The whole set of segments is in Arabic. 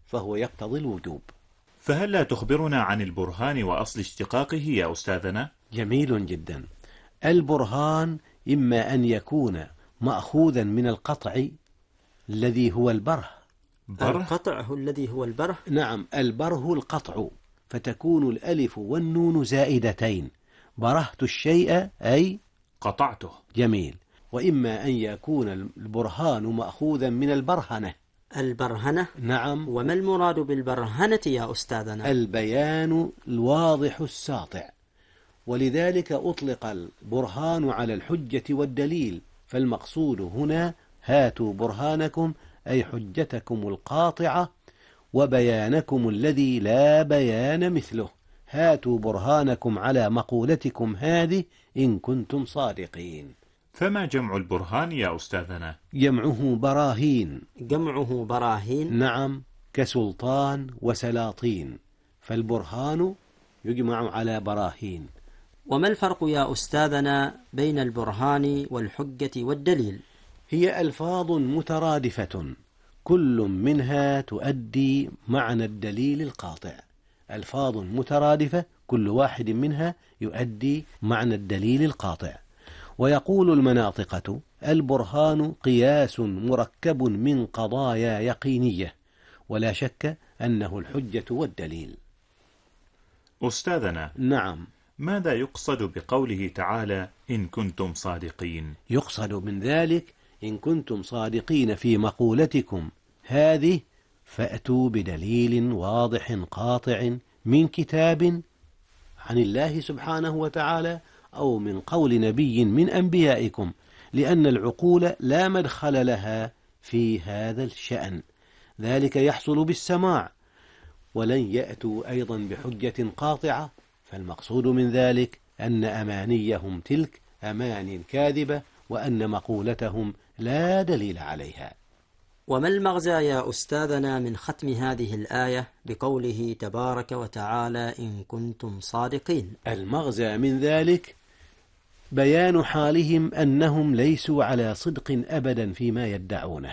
فهو يقتضي الوجوب. فهل لا تخبرنا عن البرهان وأصل اشتقاقه يا أستاذنا؟ جميل جدا. البرهان إما أن يكون مأخوذا من القطع الذي هو البره. القطع هو الذي هو البره؟ نعم، البره القطع، فتكون الألف والنون زائدتين. برهت الشيء أي قطعته. جميل. وإما أن يكون البرهان مأخوذا من البرهنة. البرهنة؟ نعم. وما المراد بالبرهنة يا أستاذنا؟ البيان الواضح الساطع، ولذلك أطلق البرهان على الحجة والدليل، فالمقصود هنا هاتوا برهانكم أي حجتكم القاطعة وبيانكم الذي لا بيان مثله. هاتوا برهانكم على مقولتكم هذه إن كنتم صادقين. فما جمع البرهان يا أستاذنا؟ جمعه براهين. جمعه براهين؟ نعم، كسلطان وسلاطين، فالبرهان يجمع على براهين. وما الفرق يا أستاذنا بين البرهان والحجة والدليل؟ هي ألفاظ مترادفة، كل منها تؤدي معنى الدليل القاطع. ألفاظ مترادفة كل واحد منها يؤدي معنى الدليل القاطع. ويقول المناطقة: البرهان قياس مركب من قضايا يقينية، ولا شك أنه الحجة والدليل. أستاذنا، نعم. ماذا يقصد بقوله تعالى إن كنتم صادقين؟ يقصد من ذلك إن كنتم صادقين في مقولتكم هذه فأتوا بدليل واضح قاطع من كتاب عن الله سبحانه وتعالى أو من قول نبي من أنبيائكم، لأن العقول لا مدخل لها في هذا الشأن، ذلك يحصل بالسماع، ولن يأتوا أيضا بحجة قاطعة. فالمقصود من ذلك أن أمانيهم تلك أمان كاذبة، وأن مقولتهم لا دليل عليها. وما المغزى يا أستاذنا من ختم هذه الآية بقوله تبارك وتعالى إن كنتم صادقين؟ المغزى من ذلك بيان حالهم أنهم ليسوا على صدق أبدا فيما يدعونه،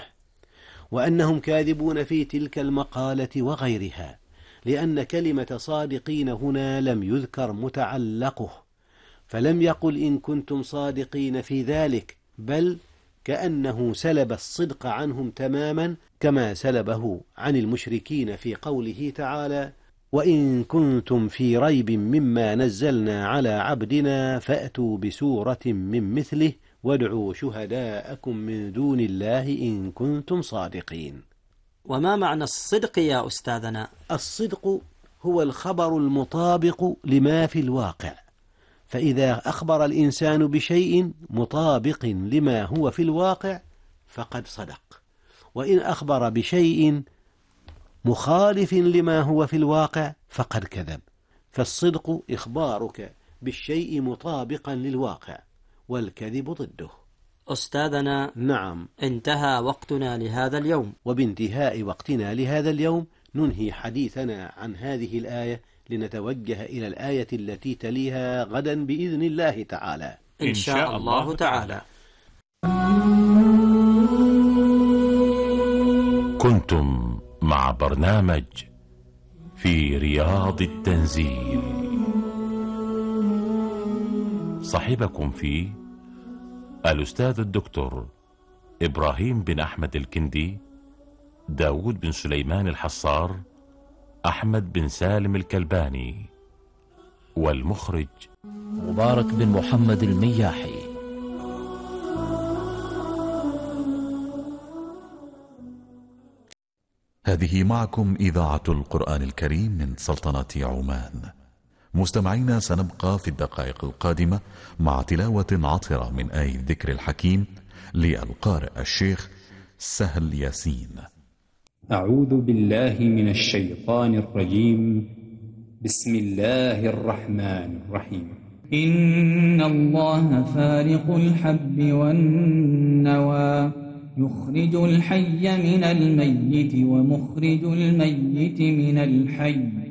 وأنهم كاذبون في تلك المقالة وغيرها، لأن كلمة صادقين هنا لم يذكر متعلقه، فلم يقل إن كنتم صادقين في ذلك، بل كأنه سلب الصدق عنهم تماما، كما سلبه عن المشركين في قوله تعالى: وإن كنتم في ريب مما نزلنا على عبدنا فأتوا بسورة من مثله وادعوا شهداءكم من دون الله إن كنتم صادقين. وما معنى الصدق يا أستاذنا؟ الصدق هو الخبر المطابق لما في الواقع، فإذا أخبر الإنسان بشيء مطابق لما هو في الواقع فقد صدق، وإن أخبر بشيء مخالف لما هو في الواقع فقد كذب. فالصدق إخبارك بالشيء مطابقا للواقع، والكذب ضده. أستاذنا، نعم، انتهى وقتنا لهذا اليوم، وبانتهاء وقتنا لهذا اليوم ننهي حديثنا عن هذه الآية لنتوجه إلى الآية التي تليها غدا بإذن الله تعالى إن شاء الله تعالى. كنتم مع برنامج في رياض التنزيل، صاحبكم فيه الأستاذ الدكتور إبراهيم بن أحمد الكندي، داود بن سليمان الحصار، أحمد بن سالم الكلباني، والمخرج مبارك بن محمد المياحي. هذه معكم إذاعة القرآن الكريم من سلطنة عمان. مستمعينا، سنبقى في الدقائق القادمة مع تلاوة عطرة من آية الذكر الحكيم للقارئ الشيخ سهل ياسين. أعوذ بالله من الشيطان الرجيم. بسم الله الرحمن الرحيم. إن الله فارق الحب والنوى، يخرج الحي من الميت ومخرج الميت من الحي،